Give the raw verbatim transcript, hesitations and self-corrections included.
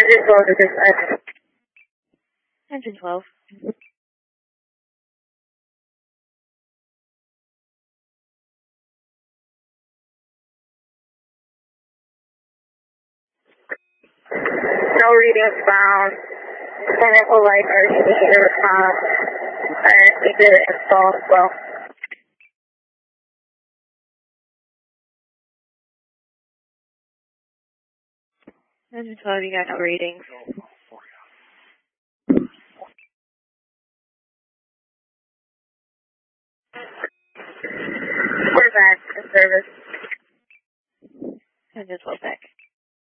Engine twelve to dispatch. Engine twelve. No readings found. Mechanical light or indicator response. And we did it install as well. Engine twelve, you got no readings. We're back in service. Engine twelve back.